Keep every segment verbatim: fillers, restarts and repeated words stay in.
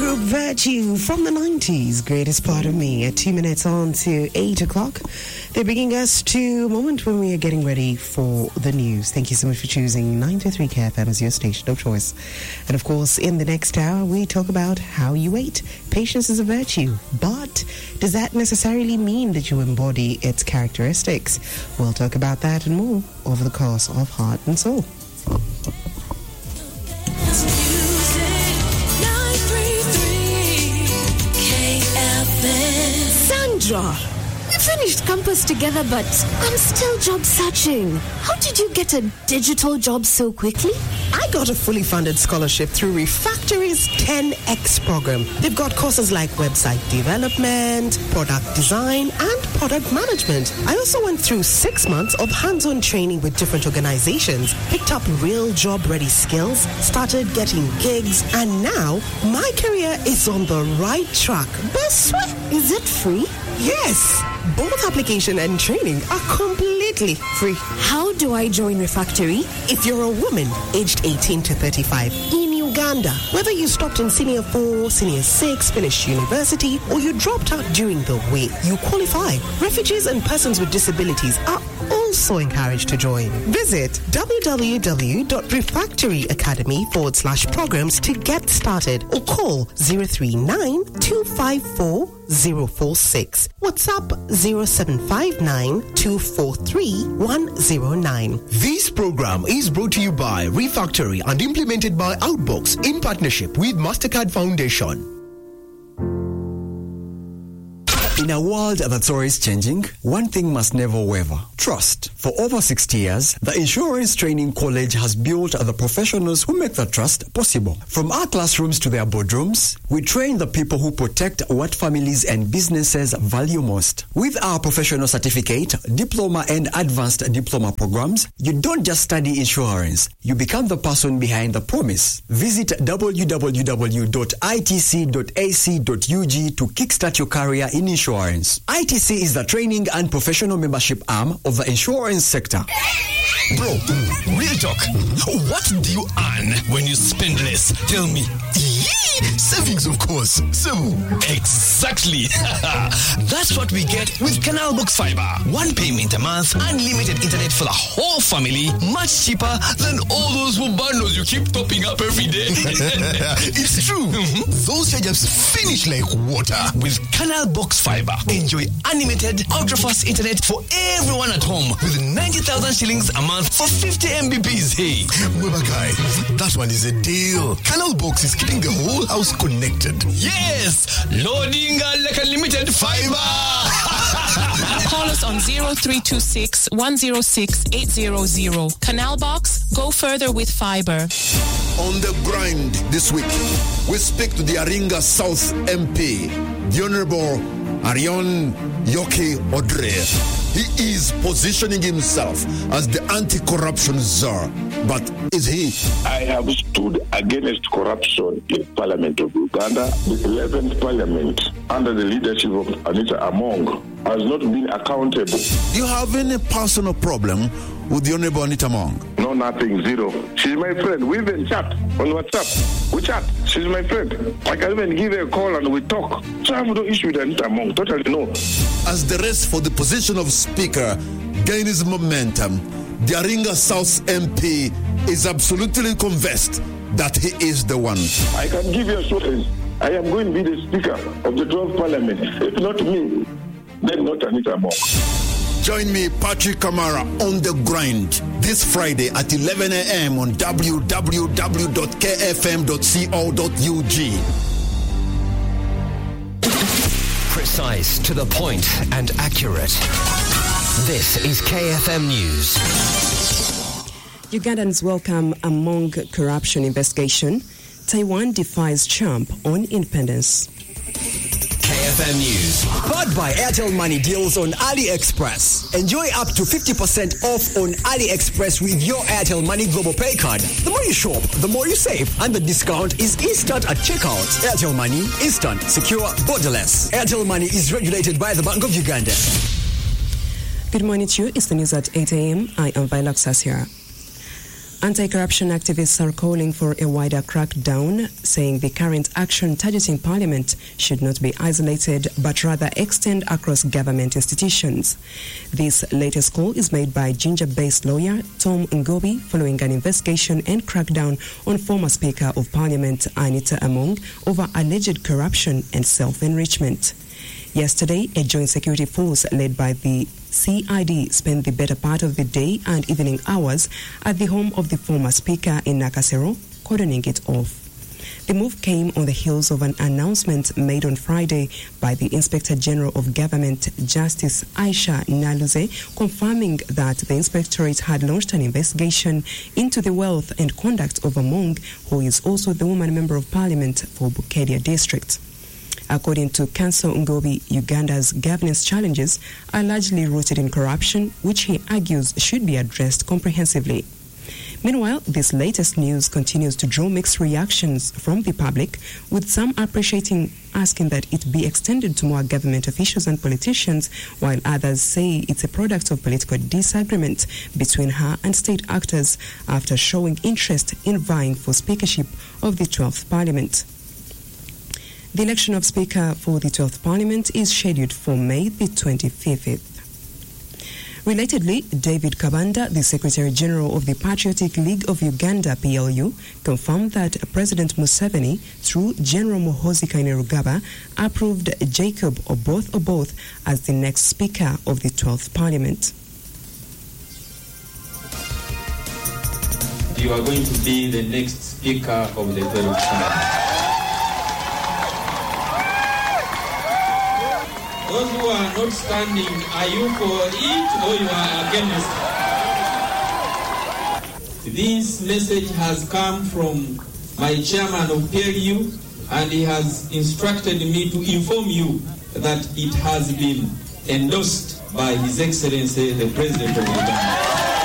Group Virtue from the nineties, Greatest Part of Me, at two minutes on to eight o'clock. They're bringing us to a moment when we are getting ready for the news. Thank you so much for choosing nine two three K F M as your station of choice. And of course, in the next hour, we talk about how you wait. Patience is a virtue, but does that necessarily mean that you embody its characteristics? We'll talk about that and more over the course of Heart and Soul. Sandra, we finished campus together, but I'm still job searching. How did you get a digital job so quickly? I got a fully funded scholarship through Refactory's ten X program. They've got courses like website development, product design, and product management. I also went through six months of hands-on training with different organizations, picked up real job-ready skills, started getting gigs, and now my career is on the right track. But sweat, is it free? Yes. Both application and training are completely free. How do I join Refactory? If you're a woman aged eighteen to thirty-five in Uganda, whether you stopped in senior four, senior six, finished university, or you dropped out during the way, you qualify. Refugees and persons with disabilities are also encouraged to join. Visit www.refactoryacademy forward slash programs to get started or call zero three nine two five four zero four six. WhatsApp zero seven five nine two four three one zero nine. This program is brought to you by Refactory and implemented by Outbox in partnership with Mastercard Foundation. In a world that's always changing, one thing must never waver: trust. For over sixty years, the Insurance Training College has built the professionals who make that trust possible. From our classrooms to their boardrooms, we train the people who protect what families and businesses value most. With our professional certificate, diploma and advanced diploma programs, you don't just study insurance, you become the person behind the promise. Visit w w w dot i t c dot a c dot u g to kickstart your career in insurance. I T C is the training and professional membership arm of the insurance sector. Bro, real talk. What do you earn when you spend less? Tell me. Savings, of course. So, exactly. That's what we get with Canal Box Fiber. One payment a month, unlimited internet for the whole family, much cheaper than all those bundles you keep topping up every day. It's true. Mm-hmm. Those charges finish like water. With Canal Box Fiber, enjoy unlimited, ultra-fast internet for everyone at home with ninety thousand shillings a month for fifty megabits. Hey, Weber guy, that one is a deal. Canal Box is keeping the whole house connected. Yes! Loading like unlimited fiber! Call us on zero three two six one zero six eight zero zero. Canal Box, go further with fiber. On the grind this week, we speak to the Aringa South M P, the Honorable Arion Yoke Odre. He is positioning himself as the anti-corruption czar. But is he? I have stood against corruption in Parliament of Uganda. The eleventh Parliament, under the leadership of Anita Among, has not been accountable. You have any personal problem with the Honorable Anita Among? No, nothing, zero. She's my friend. We even chat on WhatsApp. We chat. She's my friend. I can even give her a call and we talk. So I have no issue with Anita Among. Totally no. As the race for the position of Speaker gains momentum, the Aringa South M P is absolutely convinced that he is the one. I can give you assurance. I am going to be the Speaker of the twelfth Parliament. If not me, then not Anita Among. Join me, Patrick Kamara, on the grind this Friday at eleven a.m. on w w w dot k f m dot co dot u g. Precise, to the point, and accurate. This is K F M News. Ugandans welcome Among corruption investigation. Taiwan defies Trump on independence. K F M News. Powered by Airtel Money deals on AliExpress. Enjoy up to fifty percent off on AliExpress with your Airtel Money Global Pay card. The more you shop, the more you save. And the discount is instant at checkout. Airtel Money, instant, secure, borderless. Airtel Money is regulated by the Bank of Uganda. Good morning to you. It's the news at eight a.m. I am Violet Sasira. Anti-corruption activists are calling for a wider crackdown, saying the current action targeting Parliament should not be isolated but rather extend across government institutions. This latest call is made by Ginger-based lawyer Tom Ngobi following an investigation and crackdown on former Speaker of Parliament Anita Among over alleged corruption and self-enrichment. Yesterday, a joint security force led by the C I D spent the better part of the day and evening hours at the home of the former speaker in Nakasero, cordoning it off. The move came on the heels of an announcement made on Friday by the Inspector General of Government, Justice Aisha Naluze, confirming that the Inspectorate had launched an investigation into the wealth and conduct of Among, who is also the woman member of Parliament for Bukedia District. According to Council Ngobi, Uganda's governance challenges are largely rooted in corruption, which he argues should be addressed comprehensively. Meanwhile, this latest news continues to draw mixed reactions from the public, with some appreciating asking that it be extended to more government officials and politicians, while others say it's a product of political disagreement between her and state actors after showing interest in vying for speakership of the twelfth Parliament. The election of Speaker for the twelfth Parliament is scheduled for May the twenty-fifth. Relatedly, David Kabanda, the Secretary General of the Patriotic League of Uganda, P L U, confirmed that President Museveni, through General Muhoozi Kainerugaba, approved Jacob Oboth Oboth as the next Speaker of the twelfth Parliament. You are going to be the next Speaker of the twelfth Parliament. Those who are not standing, are you for it or you are against it? This message has come from my chairman of P L U, and he has instructed me to inform you that it has been endorsed by His Excellency the President of Uganda.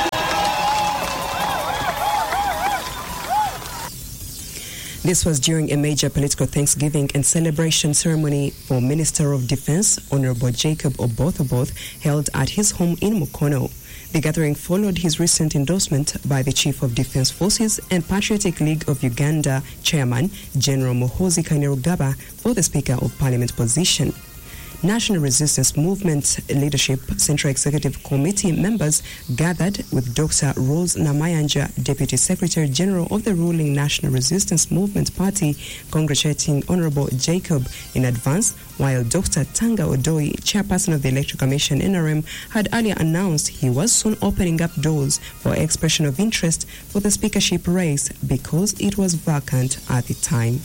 This was during a major political Thanksgiving and celebration ceremony for Minister of Defense, Honorable Jacob Oboth Oboth, held at his home in Mukono. The gathering followed his recent endorsement by the Chief of Defense Forces and Patriotic League of Uganda Chairman, General Muhoozi Kainerugaba, for the Speaker of Parliament position. National Resistance Movement Leadership Central Executive Committee members gathered with Doctor Rose Namayanja, Deputy Secretary General of the ruling National Resistance Movement Party, congratulating Honorable Jacob in advance, while Doctor Tanga Odoi, Chairperson of the Electoral Commission N R M, had earlier announced he was soon opening up doors for expression of interest for the speakership race because it was vacant at the time.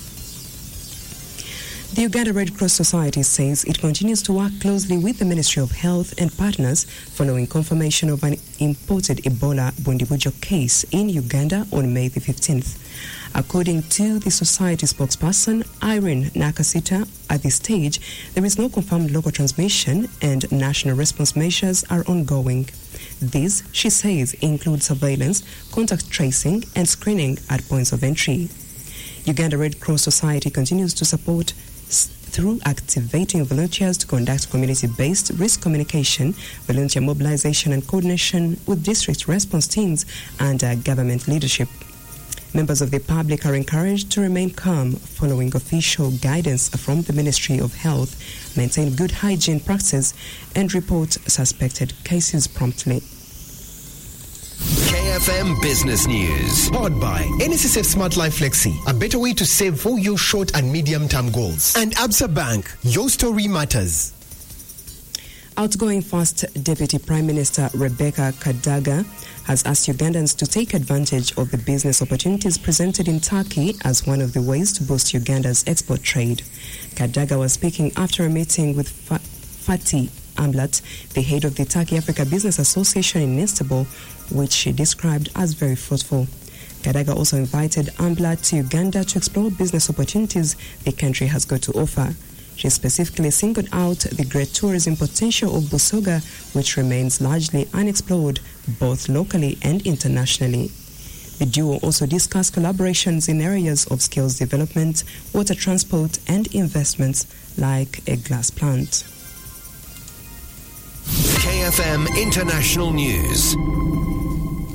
The Uganda Red Cross Society says it continues to work closely with the Ministry of Health and partners following confirmation of an imported Ebola Bundibujo case in Uganda on May the fifteenth. According to the society spokesperson, Irene Nakasita, at this stage, there is no confirmed local transmission and national response measures are ongoing. These, she says, include surveillance, contact tracing, and screening at points of entry. Uganda Red Cross Society continues to support through activating volunteers to conduct community-based risk communication, volunteer mobilization and coordination with district response teams and uh, government leadership. Members of the public are encouraged to remain calm following official guidance from the Ministry of Health, maintain good hygiene practices, and report suspected cases promptly. K F M Business News. Powered by N S S F Smart Life Flexi, a better way to save for your short and medium-term goals. And Absa Bank, your story matters. Outgoing First Deputy Prime Minister Rebecca Kadaga has asked Ugandans to take advantage of the business opportunities presented in Turkey as one of the ways to boost Uganda's export trade. Kadaga was speaking after a meeting with Fa- Fatih Amblat, the head of the Turkey Africa Business Association in Istanbul, which she described as very fruitful. Kadaga also invited Amblat to Uganda to explore business opportunities the country has got to offer. She specifically singled out the great tourism potential of Busoga, which remains largely unexplored both locally and internationally. The duo also discussed collaborations in areas of skills development, water transport, and investments like a glass plant. K F M International News.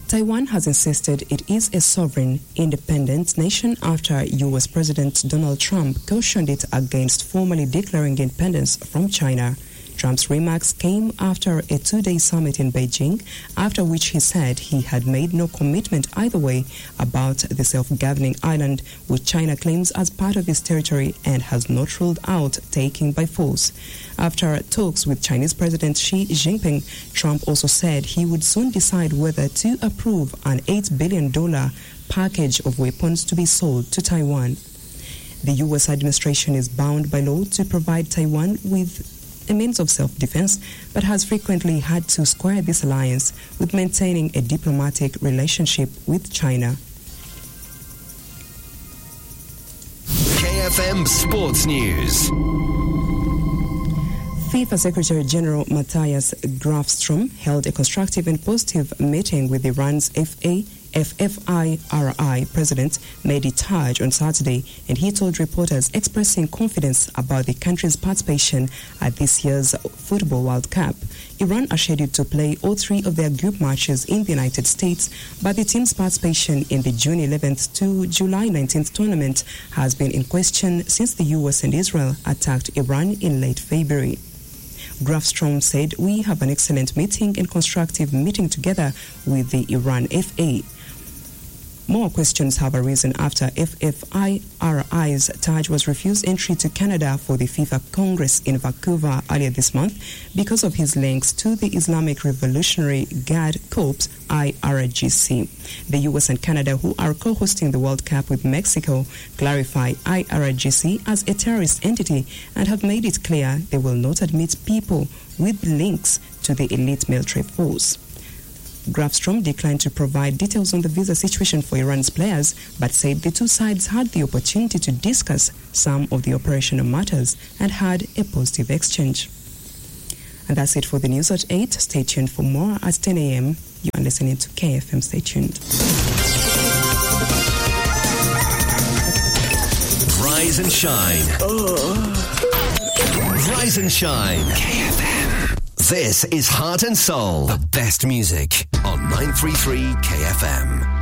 Taiwan has insisted it is a sovereign, independent nation after U S President Donald Trump cautioned it against formally declaring independence from China. Trump's remarks came after a two-day summit in Beijing, after which he said he had made no commitment either way about the self-governing island, which China claims as part of its territory and has not ruled out taking by force. After talks with Chinese President Xi Jinping, Trump also said he would soon decide whether to approve an eight billion dollars package of weapons to be sold to Taiwan. The U S administration is bound by law to provide Taiwan with a means of self-defense, but has frequently had to square this alliance with maintaining a diplomatic relationship with China. K F M Sports News. FIFA Secretary General Matthias Grafström held a constructive and positive meeting with Iran's F A F F I R I President Mehdi Taj on Saturday, and he told reporters expressing confidence about the country's participation at this year's Football World Cup. Iran are scheduled to play all three of their group matches in the United States, but the team's participation in the June eleventh to July nineteenth tournament has been in question since the U S and Israel attacked Iran in late February. Grafström said, "We have an excellent meeting and constructive meeting together with the Iran F A. More questions have arisen after F F I R I's Taj was refused entry to Canada for the FIFA Congress in Vancouver earlier this month because of his links to the Islamic Revolutionary Guard Corps, I R G C. The U S and Canada, who are co-hosting the World Cup with Mexico, clarify I R G C as a terrorist entity and have made it clear they will not admit people with links to the elite military force. Grafström declined to provide details on the visa situation for Iran's players, but said the two sides had the opportunity to discuss some of the operational matters and had a positive exchange. And that's it for the news at eight. Stay tuned for more at ten a.m. You are listening to K F M. Stay tuned. Rise and shine. Oh. Rise and shine. K F M. This is Heart and Soul, the best music on nine three three K F M.